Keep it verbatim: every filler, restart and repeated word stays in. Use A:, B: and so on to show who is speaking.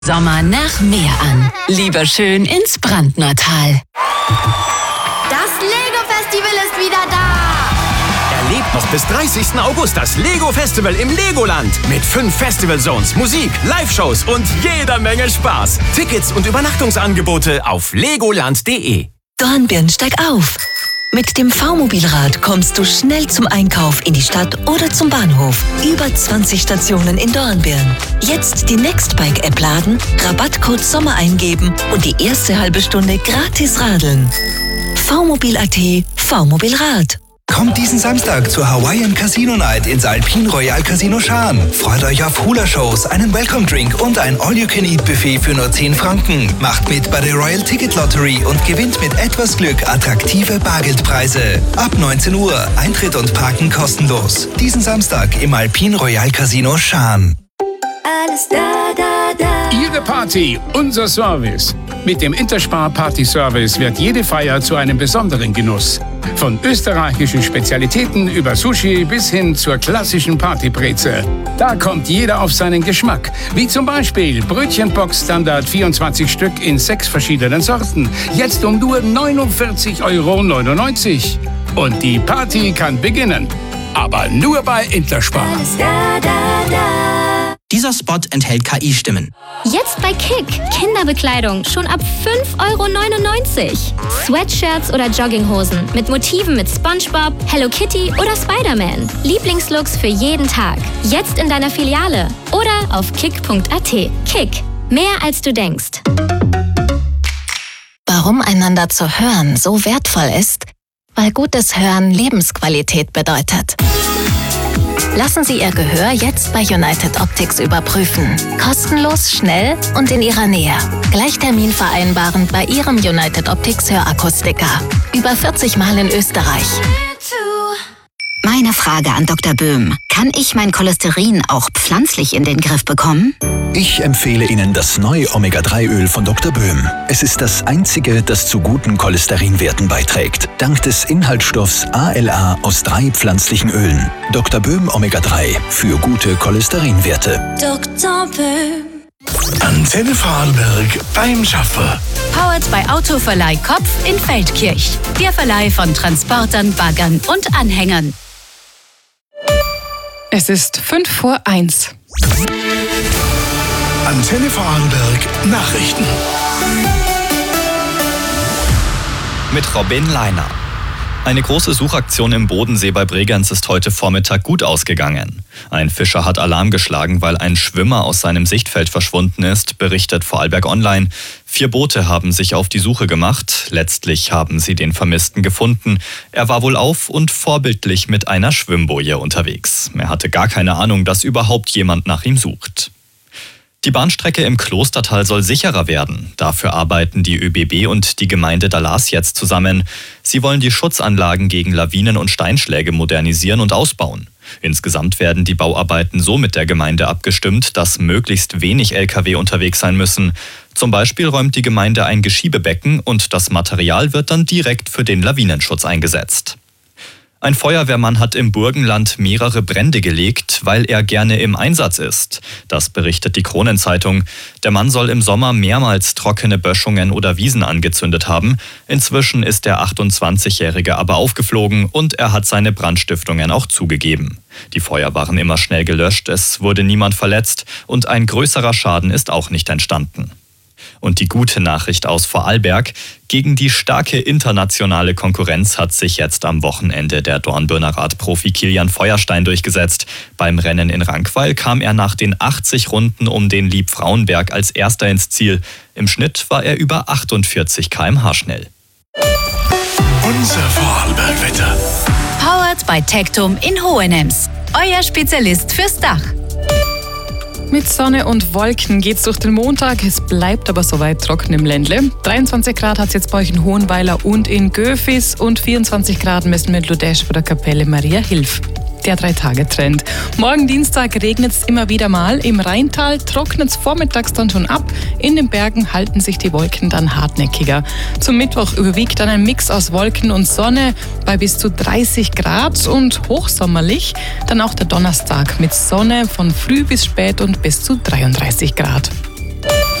A: Sommer nach Meer an. Lieber schön ins Brandnertal.
B: Das Lego-Festival ist wieder da!
C: Erlebt noch bis dreißigsten August das Lego-Festival im Legoland. Mit fünf Festival-Zones, Musik, Live-Shows und jeder Menge Spaß. Tickets und Übernachtungsangebote auf legoland punkt de.
A: Dornbirn, steig auf! Mit dem V-Mobilrad kommst du schnell zum Einkauf in die Stadt oder zum Bahnhof. Über zwanzig Stationen in Dornbirn. Jetzt die Nextbike-App laden, Rabattcode Sommer eingeben und die erste halbe Stunde gratis radeln. V-Mobil punkt at, V-Mobilrad.
D: Kommt diesen Samstag zur Hawaiian Casino Night ins Alpine Royal Casino Schaan. Freut euch auf Hula-Shows, einen Welcome-Drink und ein All-You-Can-Eat-Buffet für nur zehn Franken. Macht mit bei der Royal Ticket Lottery und gewinnt mit etwas Glück attraktive Bargeldpreise. Ab neunzehn Uhr, Eintritt und Parken kostenlos. Diesen Samstag im Alpine Royal Casino Schaan.
B: Alles da, da, da.
E: Ihre Party, unser Service. Mit dem Interspar Party Service wird jede Feier zu einem besonderen Genuss. Von österreichischen Spezialitäten über Sushi bis hin zur klassischen Partybreze. Da kommt jeder auf seinen Geschmack. Wie zum Beispiel Brötchenbox Standard vierundzwanzig Stück in sechs verschiedenen Sorten. Jetzt um nur neunundvierzig Euro neunundneunzig. Und die Party kann beginnen. Aber nur bei Interspar.
B: Alles da, da, da.
F: Dieser Spot enthält K I-Stimmen.
G: Jetzt bei Kick. Kinderbekleidung schon ab fünf Euro neunundneunzig. Sweatshirts oder Jogginghosen mit Motiven mit SpongeBob, Hello Kitty oder Spider-Man. Lieblingslooks für jeden Tag. Jetzt in deiner Filiale oder auf kick punkt at. Kick. Mehr als du denkst.
A: Warum einander zu hören so wertvoll ist? Weil gutes Hören Lebensqualität bedeutet. Lassen Sie Ihr Gehör jetzt bei United Optics überprüfen. Kostenlos, schnell und in Ihrer Nähe. Gleich Termin vereinbaren bei Ihrem United Optics Hörakustiker. Über vierzig Mal in Österreich.
H: Meine Frage an Doktor Böhm. Kann ich mein Cholesterin auch pflanzlich in den Griff bekommen?
I: Ich empfehle Ihnen das neue Omega drei Öl von Doktor Böhm. Es ist das einzige, das zu guten Cholesterinwerten beiträgt. Dank des Inhaltsstoffs A L A aus drei pflanzlichen Ölen. Doktor Böhm Omega drei für gute Cholesterinwerte.
B: Doktor Böhm.
J: Antenne Vorarlberg beim Schaffer.
K: Powered bei Autoverleih Kopf in Feldkirch. Der Verleih von Transportern, Baggern und Anhängern.
L: Es ist fünf vor eins.
J: Antenne Vorarlberg Nachrichten.
M: Mit Robin Leiner. Eine große Suchaktion im Bodensee bei Bregenz ist heute Vormittag gut ausgegangen. Ein Fischer hat Alarm geschlagen, weil ein Schwimmer aus seinem Sichtfeld verschwunden ist, berichtet Vorarlberg Online. Vier Boote haben sich auf die Suche gemacht. Letztlich haben sie den Vermissten gefunden. Er war wohlauf und vorbildlich mit einer Schwimmboje unterwegs. Er hatte gar keine Ahnung, dass überhaupt jemand nach ihm sucht. Die Bahnstrecke im Klostertal soll sicherer werden. Dafür arbeiten die ÖBB und die Gemeinde Dalas jetzt zusammen. Sie wollen die Schutzanlagen gegen Lawinen und Steinschläge modernisieren und ausbauen. Insgesamt werden die Bauarbeiten so mit der Gemeinde abgestimmt, dass möglichst wenig L K W unterwegs sein müssen. Zum Beispiel räumt die Gemeinde ein Geschiebebecken und das Material wird dann direkt für den Lawinenschutz eingesetzt. Ein Feuerwehrmann hat im Burgenland mehrere Brände gelegt, weil er gerne im Einsatz ist. Das berichtet die Kronenzeitung. Der Mann soll im Sommer mehrmals trockene Böschungen oder Wiesen angezündet haben. Inzwischen ist der achtundzwanzigjährige aber aufgeflogen und er hat seine Brandstiftungen auch zugegeben. Die Feuer waren immer schnell gelöscht, es wurde niemand verletzt und ein größerer Schaden ist auch nicht entstanden. Und die gute Nachricht aus Vorarlberg: Gegen die starke internationale Konkurrenz hat sich jetzt am Wochenende der Dornbirner Radprofi Kilian Feuerstein durchgesetzt. Beim Rennen in Rankweil kam er nach den achtzig Runden um den Liebfrauenberg als Erster ins Ziel. Im Schnitt war er über achtundvierzig Kilometer pro Stunde schnell.
J: Unser Vorarlberg-Wetter.
K: Powered bei Tectum in Hohenems. Euer Spezialist fürs Dach.
L: Mit Sonne und Wolken geht's durch den Montag. Es bleibt aber soweit trocken im Ländle. dreiundzwanzig Grad hat es jetzt bei euch in Hohenweiler und in Göfis und vierundzwanzig Grad messen wir in Ludesch vor der Kapelle Maria Hilf. Der Drei-Tage-Trend. Morgen Dienstag regnet es immer wieder mal. Im Rheintal trocknet es vormittags dann schon ab. In den Bergen halten sich die Wolken dann hartnäckiger. Zum Mittwoch überwiegt dann ein Mix aus Wolken und Sonne bei bis zu dreißig Grad und hochsommerlich. Dann auch der Donnerstag mit Sonne von früh bis spät und bis zu dreiunddreißig Grad.